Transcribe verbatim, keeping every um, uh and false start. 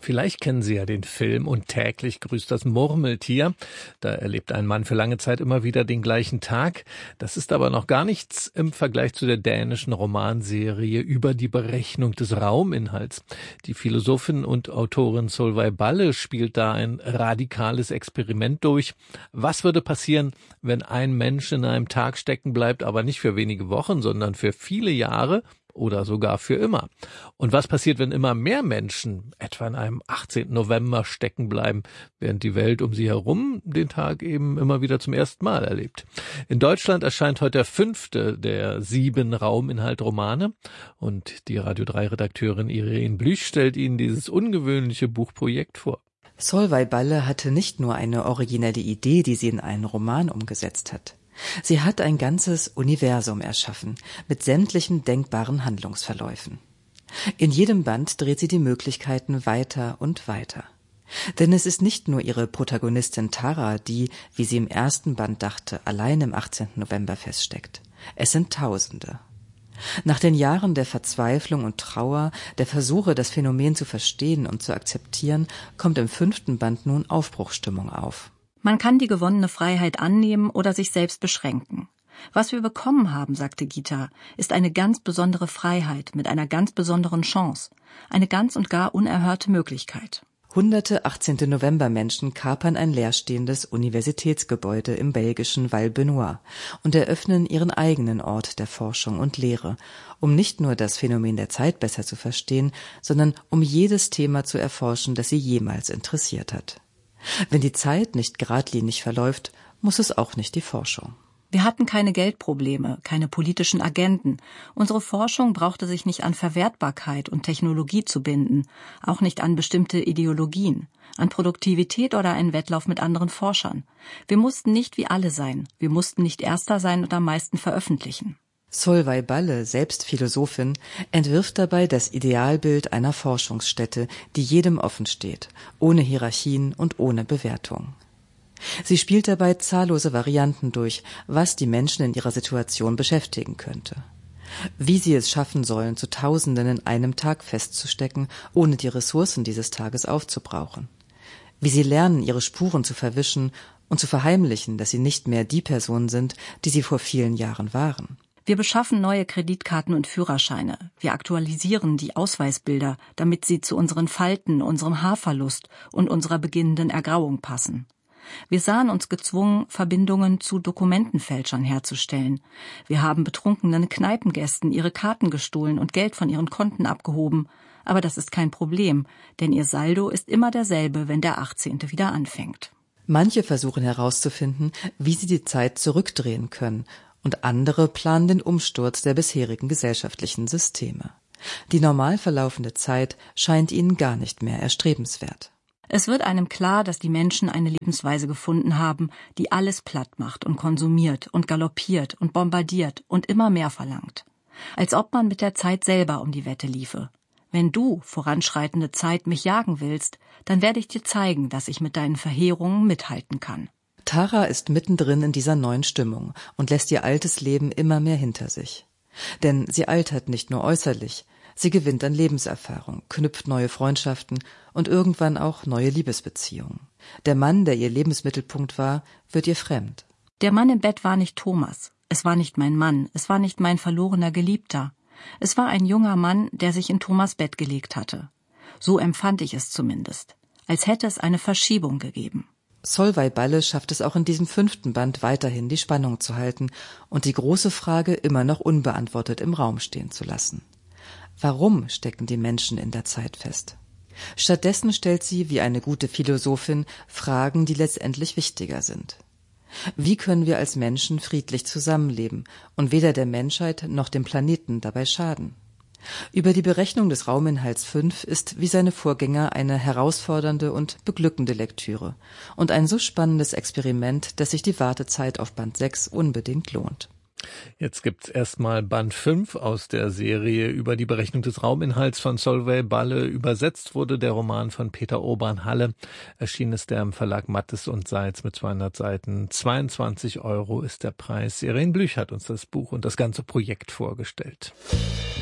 Vielleicht kennen Sie ja den Film Und täglich grüßt das Murmeltier. Da erlebt ein Mann für lange Zeit immer wieder den gleichen Tag. Das ist aber noch gar nichts im Vergleich zu der dänischen Romanserie über die Berechnung des Rauminhalts. Die Philosophin und Autorin Solveig Balle spielt da ein radikales Experiment durch. Was würde passieren, wenn ein Mensch in einem Tag stecken bleibt, aber nicht für wenige Wochen, sondern für viele Jahre? Oder sogar für immer. Und was passiert, wenn immer mehr Menschen etwa in einem achtzehnten November stecken bleiben, während die Welt um sie herum den Tag eben immer wieder zum ersten Mal erlebt? In Deutschland erscheint heute der fünfte der sieben Rauminhalt-Romane und die Radio drei Redakteurin Irene Blüch stellt Ihnen dieses ungewöhnliche Buchprojekt vor. Solveig Balle hatte nicht nur eine originelle Idee, die sie in einen Roman umgesetzt hat. Sie hat ein ganzes Universum erschaffen, mit sämtlichen denkbaren Handlungsverläufen. In jedem Band dreht sie die Möglichkeiten weiter und weiter. Denn es ist nicht nur ihre Protagonistin Tara, die, wie sie im ersten Band dachte, allein im achtzehnten November feststeckt. Es sind Tausende. Nach den Jahren der Verzweiflung und Trauer, der Versuche, das Phänomen zu verstehen und zu akzeptieren, kommt im fünften Band nun Aufbruchsstimmung auf. Man kann die gewonnene Freiheit annehmen oder sich selbst beschränken. Was wir bekommen haben, sagte Gita, ist eine ganz besondere Freiheit mit einer ganz besonderen Chance, eine ganz und gar unerhörte Möglichkeit. Hunderte achtzehnten November-Menschen kapern ein leerstehendes Universitätsgebäude im belgischen Val-Benoît und eröffnen ihren eigenen Ort der Forschung und Lehre, um nicht nur das Phänomen der Zeit besser zu verstehen, sondern um jedes Thema zu erforschen, das sie jemals interessiert hat. Wenn die Zeit nicht geradlinig verläuft, muss es auch nicht die Forschung. Wir hatten keine Geldprobleme, keine politischen Agenten. Unsere Forschung brauchte sich nicht an Verwertbarkeit und Technologie zu binden, auch nicht an bestimmte Ideologien, an Produktivität oder einen Wettlauf mit anderen Forschern. Wir mussten nicht wie alle sein, wir mussten nicht Erster sein und am meisten veröffentlichen. Solveig Balle, selbst Philosophin, entwirft dabei das Idealbild einer Forschungsstätte, die jedem offen steht, ohne Hierarchien und ohne Bewertung. Sie spielt dabei zahllose Varianten durch, was die Menschen in ihrer Situation beschäftigen könnte. Wie sie es schaffen sollen, zu Tausenden in einem Tag festzustecken, ohne die Ressourcen dieses Tages aufzubrauchen. Wie sie lernen, ihre Spuren zu verwischen und zu verheimlichen, dass sie nicht mehr die Person sind, die sie vor vielen Jahren waren. Wir beschaffen neue Kreditkarten und Führerscheine. Wir aktualisieren die Ausweisbilder, damit sie zu unseren Falten, unserem Haarverlust und unserer beginnenden Ergrauung passen. Wir sahen uns gezwungen, Verbindungen zu Dokumentenfälschern herzustellen. Wir haben betrunkenen Kneipengästen ihre Karten gestohlen und Geld von ihren Konten abgehoben. Aber das ist kein Problem, denn ihr Saldo ist immer derselbe, wenn der achtzehnte wieder anfängt. Manche versuchen herauszufinden, wie sie die Zeit zurückdrehen können, und andere planen den Umsturz der bisherigen gesellschaftlichen Systeme. Die normal verlaufende Zeit scheint ihnen gar nicht mehr erstrebenswert. Es wird einem klar, dass die Menschen eine Lebensweise gefunden haben, die alles platt macht und konsumiert und galoppiert und bombardiert und immer mehr verlangt. Als ob man mit der Zeit selber um die Wette liefe. Wenn du, voranschreitende Zeit, mich jagen willst, dann werde ich dir zeigen, dass ich mit deinen Verheerungen mithalten kann. Tara ist mittendrin in dieser neuen Stimmung und lässt ihr altes Leben immer mehr hinter sich. Denn sie altert nicht nur äußerlich, sie gewinnt an Lebenserfahrung, knüpft neue Freundschaften und irgendwann auch neue Liebesbeziehungen. Der Mann, der ihr Lebensmittelpunkt war, wird ihr fremd. Der Mann im Bett war nicht Thomas. Es war nicht mein Mann, es war nicht mein verlorener Geliebter. Es war ein junger Mann, der sich in Thomas' Bett gelegt hatte. So empfand ich es zumindest, als hätte es eine Verschiebung gegeben. Solveig Balle schafft es auch in diesem fünften Band weiterhin, die Spannung zu halten und die große Frage immer noch unbeantwortet im Raum stehen zu lassen. Warum stecken die Menschen in der Zeit fest? Stattdessen stellt sie, wie eine gute Philosophin, Fragen, die letztendlich wichtiger sind. Wie können wir als Menschen friedlich zusammenleben und weder der Menschheit noch dem Planeten dabei schaden? Über die Berechnung des Rauminhalts fünf ist wie seine Vorgänger eine herausfordernde und beglückende Lektüre und ein so spannendes Experiment, dass sich die Wartezeit auf Band sechs unbedingt lohnt. Jetzt gibt's erstmal Band fünf aus der Serie über die Berechnung des Rauminhalts von Solveig Balle. Übersetzt wurde der Roman von Peter Urban-Halle. Erschienen ist der im Verlag Mattes und Seitz mit zweihundert Seiten. zweiundzwanzig Euro ist der Preis. Irene Blüch hat uns das Buch und das ganze Projekt vorgestellt.